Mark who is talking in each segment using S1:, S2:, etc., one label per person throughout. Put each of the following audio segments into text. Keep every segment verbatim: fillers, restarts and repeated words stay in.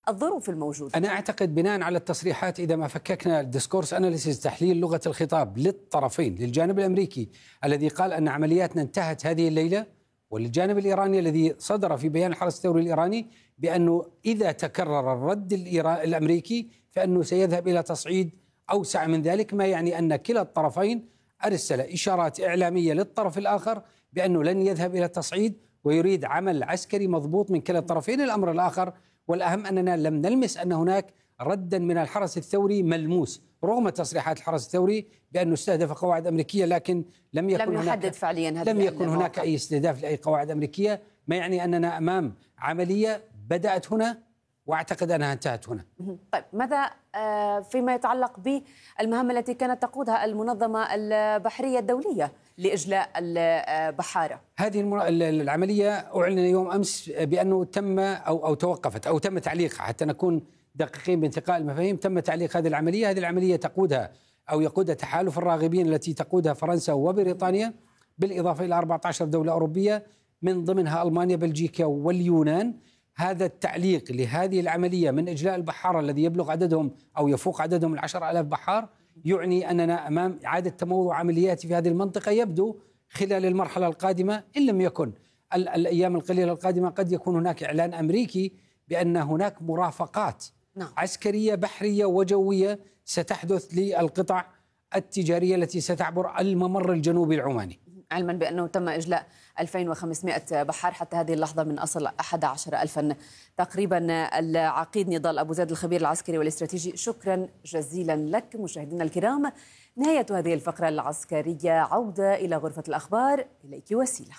S1: الظروف الموجودة؟
S2: أنا أعتقد بناء على التصريحات، إذا ما فككنا الديسكورس أناليسيس، تحليل لغة الخطاب للطرفين، للجانب الأمريكي الذي قال أن عملياتنا انتهت هذه الليلة، وللجانب الإيراني الذي صدر في بيان الحرس الثوري الإيراني بأنه إذا تكرر الرد الأمريكي فأنه سيذهب إلى تصعيد أوسع من ذلك، ما يعني أن كلا الطرفين أرسل إشارات إعلامية للطرف الآخر بأنه لن يذهب إلى التصعيد ويريد عمل عسكري مضبوط من كلا الطرفين. الأمر الآخر والأهم أننا لم نلمس أن هناك ردا من الحرس الثوري ملموس، رغم تصريحات الحرس الثوري بأنه استهدف قواعد أمريكية، لكن لم يكن
S1: لم
S2: هناك
S1: يحدد فعليا
S2: لم يكن هناك أي استهداف لأي قواعد أمريكية، ما يعني أننا أمام عملية بدأت هنا وأعتقد أنها انتهت هنا.
S1: طيب ماذا فيما يتعلق بالمهام التي كانت تقودها المنظمة البحرية الدولية لإجلاء البحارة؟
S2: هذه العملية أعلن يوم أمس بأنه تم أو أو توقفت أو تم تعليقها، حتى نكون دقيقين بانتقاء المفاهيم. تم تعليق هذه العملية. هذه العملية تقودها أو يقودها تحالف الراغبين التي تقودها فرنسا وبريطانيا، بالإضافة إلى أربعة عشر دولة أوروبية من ضمنها ألمانيا، بلجيكا واليونان. هذا التعليق لهذه العملية من إجلاء البحارة الذي يبلغ عددهم أو يفوق عددهم العشر آلاف بحار يعني أننا أمام إعادة تموضع عمليات في هذه المنطقة، يبدو خلال المرحلة القادمة إن لم يكن ال الأيام القليلة القادمة قد يكون هناك إعلان أمريكي بأن هناك مرافقات نعم. عسكرية بحرية وجوية ستحدث للقطع التجارية التي ستعبر الممر الجنوبي العماني،
S1: علما بأنه تم إجلاء ألفين وخمسمائة بحار حتى هذه اللحظة من أصل أحد عشر ألفا تقريبا. العقيد نضال أبو زيد الخبير العسكري والاستراتيجي، شكرا جزيلا لك. مشاهدينا الكرام، نهاية هذه الفقرة العسكرية، عودة إلى غرفة الأخبار، إليك وسيلة.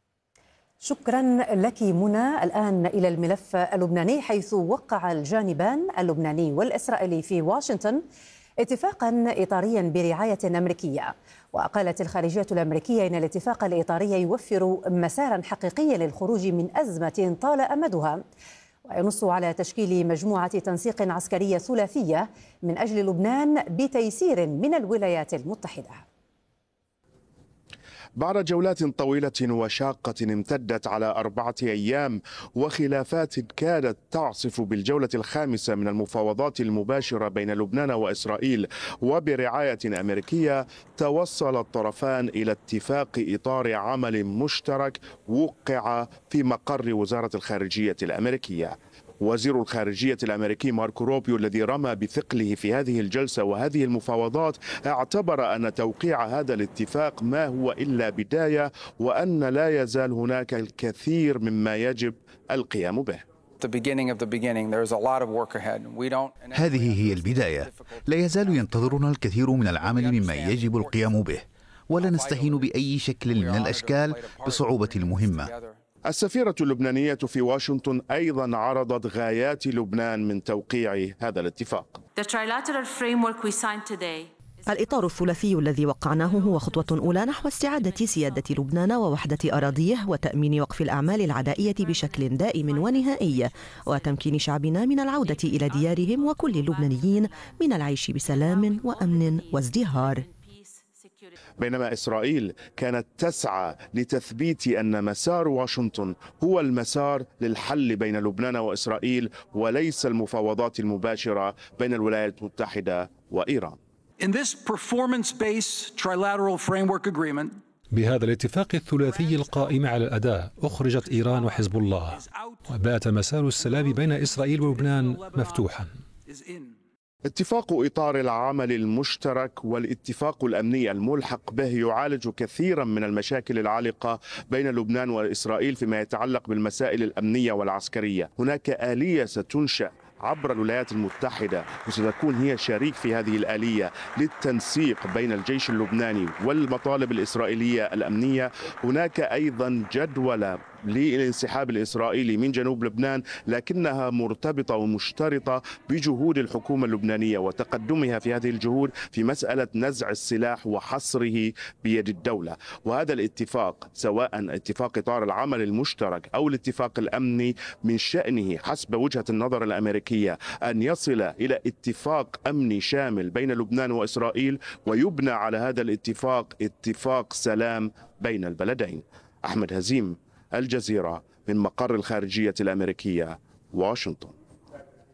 S3: شكرا لك منى. الآن إلى الملف اللبناني، حيث وقع الجانبان اللبناني والإسرائيلي في واشنطن اتفاقا إطاريا برعاية أمريكية. وقالت الخارجية الأمريكية إن الاتفاق الإطاري يوفر مسارا حقيقيا للخروج من أزمة طال أمدها، وينص على تشكيل مجموعة تنسيق عسكرية ثلاثية من أجل لبنان بتيسير من الولايات المتحدة.
S4: بعد جولات طويلة وشاقة امتدت على أربعة أيام وخلافات كادت تعصف بالجولة الخامسة من المفاوضات المباشرة بين لبنان وإسرائيل وبرعاية أمريكية، توصل الطرفان إلى اتفاق إطار عمل مشترك وقع في مقر وزارة الخارجية الأمريكية. وزير الخارجية الأمريكي ماركو روبيو الذي رمى بثقله في هذه الجلسة وهذه المفاوضات اعتبر أن توقيع هذا الاتفاق ما هو إلا بداية، وأن لا يزال هناك الكثير مما يجب القيام به.
S5: هذه هي البداية، لا يزال ينتظرنا الكثير من العمل مما يجب القيام به، ولا نستهين بأي شكل من الأشكال بصعوبة المهمة.
S4: السفيرة اللبنانية في واشنطن أيضا عرضت غايات لبنان من توقيع هذا الاتفاق.
S6: الإطار الثلاثي الذي وقعناه هو خطوة أولى نحو استعادة سيادة لبنان ووحدة أراضيه وتأمين وقف الأعمال العدائية بشكل دائم ونهائي، وتمكين شعبنا من العودة إلى ديارهم وكل اللبنانيين من العيش بسلام وأمن وازدهار.
S4: بينما إسرائيل كانت تسعى لتثبيت أن مسار واشنطن هو المسار للحل بين لبنان وإسرائيل وليس المفاوضات المباشرة بين الولايات المتحدة وإيران.
S7: بهذا الاتفاق الثلاثي القائم على الأداء أخرجت إيران وحزب الله، وبات مسار السلام بين إسرائيل ولبنان مفتوحا.
S4: اتفاق إطار العمل المشترك والاتفاق الأمني الملحق به يعالج كثيرا من المشاكل العالقة بين لبنان وإسرائيل فيما يتعلق بالمسائل الأمنية والعسكرية. هناك آلية ستنشأ عبر الولايات المتحدة وستكون هي شريك في هذه الآلية للتنسيق بين الجيش اللبناني والمطالب الإسرائيلية الأمنية. هناك أيضا جدولة للانسحاب الإسرائيلي من جنوب لبنان، لكنها مرتبطة ومشترطة بجهود الحكومة اللبنانية وتقدمها في هذه الجهود في مسألة نزع السلاح وحصره بيد الدولة. وهذا الاتفاق سواء اتفاق إطار العمل المشترك أو الاتفاق الأمني من شأنه حسب وجهة النظر الأمريكية أن يصل إلى اتفاق أمني شامل بين لبنان وإسرائيل، ويبنى على هذا الاتفاق اتفاق سلام بين البلدين. أحمد هزيم، الجزيرة، من مقر الخارجية الأمريكية، واشنطن.